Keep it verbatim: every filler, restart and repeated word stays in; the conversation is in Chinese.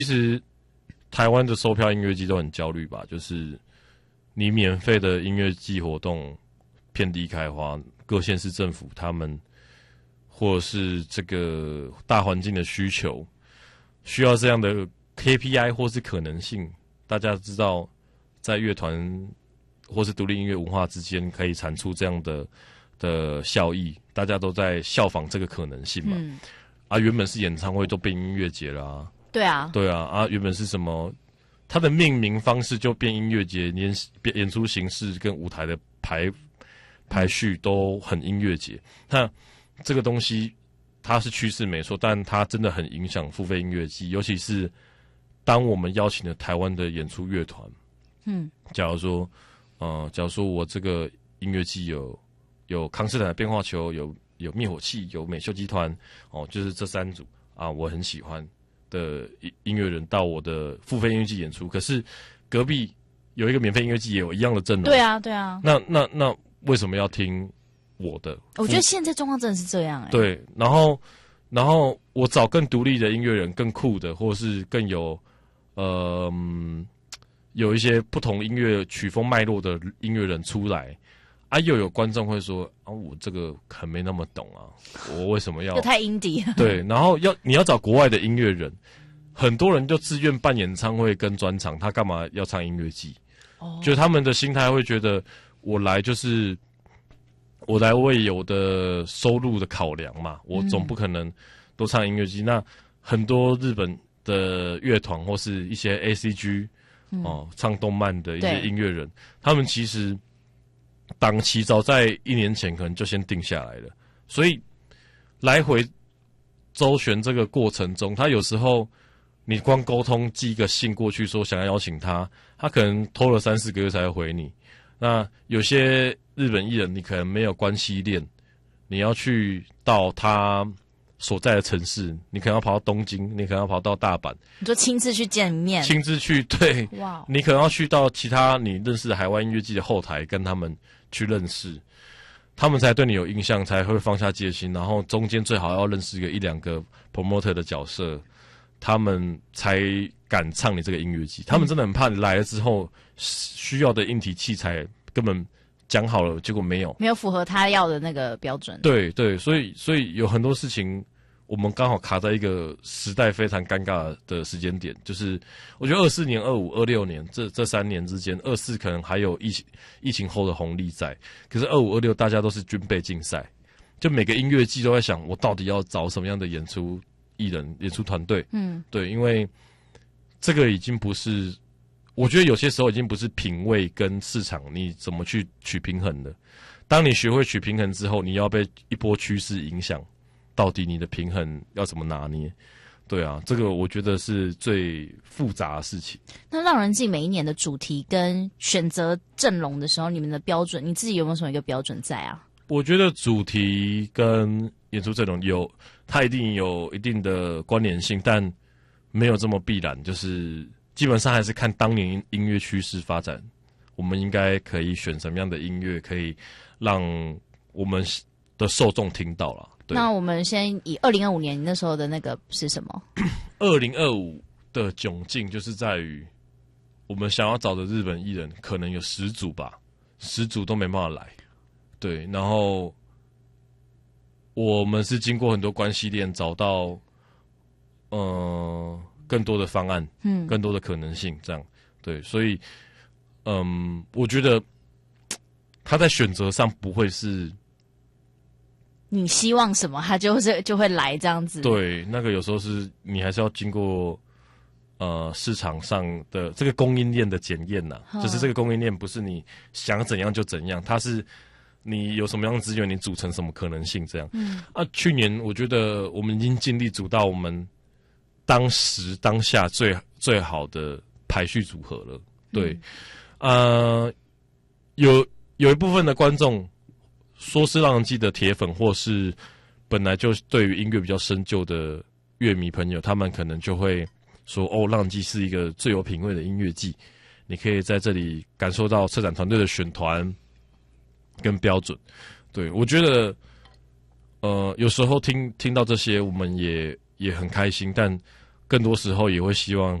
其实台湾的售票音乐季都很焦虑吧，就是你免费的音乐季活动遍地开花，各县市政府他们或者是这个大环境的需求，需要这样的 K P I 或是可能性。大家知道，在乐团或是独立音乐文化之间可以产出这样的的效益，大家都在效仿这个可能性嘛。嗯、啊，原本是演唱会都变音乐节了啊。 对啊， 对啊，啊，原本是什么？它的命名方式就变音乐节，演演出形式跟舞台的排排序都很音乐节。那这个东西它是趋势没错，但它真的很影响付费音乐季，尤其是当我们邀请了台湾的演出乐团，嗯，假如说，呃，假如说我这个音乐季有有康斯坦的变化球，有有灭火器，有美秀集团，哦，就是这三组啊，我很喜欢的音乐人到我的付费音乐季演出，可是隔壁有一个免费音乐季也有一样的阵容， 对啊，对啊， 那那那为什么要听我的？ 我觉得现在状况真的是这样、欸， 对，然后然后我找更独立的音乐人，更酷的，或是更有呃、嗯、有一些不同音乐曲风脉络的音乐人出来。啊，又有观众会说啊，我这个很没那么懂啊，我为什么要？ 这太 indie 了。 对，然后要你要找国外的音乐人，很多人就自愿办演唱会跟专场，他干嘛要唱音乐季？哦，就他们的心态会觉得，我来就是我来为有的收入的考量嘛，我总不可能都唱音乐季。嗯、那很多日本的乐团或是一些 A C G、嗯、哦，唱动漫的一些音乐人，他们其实档期早在一年前可能就先定下来了，所以来回周旋这个过程中，他有时候你光沟通寄一个信过去说想要邀请他，他可能拖了三四个月才会回你。那有些日本艺人你可能没有关系链，你要去到他所在的城市，你可能要跑到东京，你可能要跑到大阪， 你就亲自去见面， 亲自去，对，哇 Wow，你可能要去到其他你认识的海外音乐季的后台跟他们去认识，他们才对你有印象，才会放下戒心，然后中间最好要认识一个一两个 promoter 的角色，他们才敢唱你这个音乐季。他们真的很怕你来了之后需要的硬体器材根本讲好了，结果没有， 没有符合他要的那个标准。 对对，所以所以有很多事情，我们刚好卡在一个时代非常尴尬的时间点，就是我觉得二四年、二五、二六年这这三年之间，二四可能还有疫情疫情后的红利在，可是二五、二六大家都是军备竞赛，就每个音乐季都在想，我到底要找什么样的演出艺人、演出团队？嗯，对，因为这个已经不是。我觉得有些时候已经不是品味跟市场你怎么去取平衡的。当你学会取平衡之后，你要被一波趋势影响，到底你的平衡要怎么拿捏？对啊，这个我觉得是最复杂的事情。 那让人记每一年的主题跟选择阵容的时候，你们的标准，你自己有没有什么一个标准在啊？ 我觉得主题跟演出阵容有，它一定有一定的关联性，但没有这么必然，就是基本上还是看当年音乐趋势发展，我们应该可以选什么样的音乐，可以让我们的受众听到啦。对， 那我们先以二零二五年你那时候的那个是什么？ 二零二五的窘境就是在于，我们想要找的日本艺人可能有十组吧，十组都没办法来。对，然后我们是经过很多关系链找到，呃。更多的方案，嗯，更多的可能性，这样对，所以，嗯，我觉得他在选择上不会是你希望什么，他就是就会来这样子。 对，那个有时候是你还是要经过呃市场上的这个供应链的检验呐，嗯、就是这个供应链不是你想怎样就怎样，它是你有什么样的资源，你组成什么可能性这样。嗯，啊，去年我觉得我们已经尽力组到我们当时当下最最好的排序组合了，对，嗯、呃，有有一部分的观众说是浪人记的铁粉，或是本来就对于音乐比较深究的乐迷朋友，他们可能就会说，哦，浪人记是一个最有品味的音乐季，你可以在这里感受到策展团队的选团跟标准。对，我觉得，呃，有时候听听到这些，我们也也很开心，但更多时候也会希望